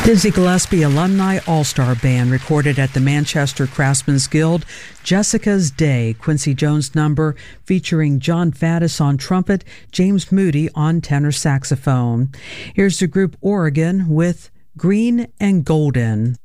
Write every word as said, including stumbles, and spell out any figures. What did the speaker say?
Dizzy Gillespie Alumni All-Star Band recorded at the Manchester Craftsmen's Guild. Jessica's Day, Quincy Jones number featuring John Faddis on trumpet, James Moody on tenor saxophone. Here's the group Oregon with Green and Golden.